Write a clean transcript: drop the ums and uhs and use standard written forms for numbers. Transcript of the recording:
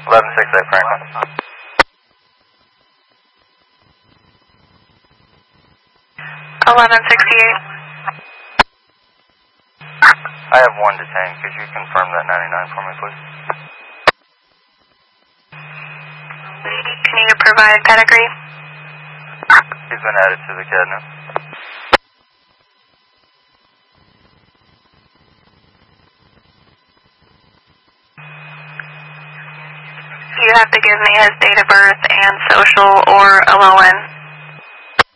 1168 Franklin. I have one detained. Could you confirm that 99 for me, please? Can you provide pedigree? He's been added to the cabinet. You have to give me his date of birth and social or a LON.